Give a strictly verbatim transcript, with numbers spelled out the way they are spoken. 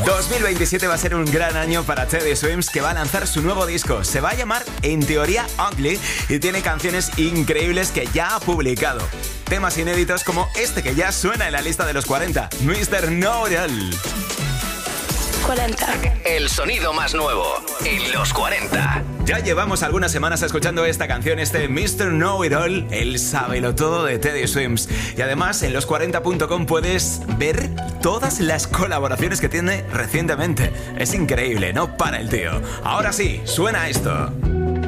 dos mil veintisiete va a ser un gran año para Teddy Swims, que va a lanzar su nuevo disco. Se va a llamar, en teoría, Ugly, y tiene canciones increíbles que ya ha publicado. Temas inéditos como este que ya suena en la lista de los cuarenta, mister Know-It-All. cuarenta. El sonido más nuevo en los cuarenta. Ya llevamos algunas semanas escuchando esta canción, este mister Know-It-All, el sábelo-todo de Teddy Swims. Y además en los cuarenta punto com puedes ver todas las colaboraciones que tiene recientemente. Es increíble, no para el tío. Ahora sí, suena esto.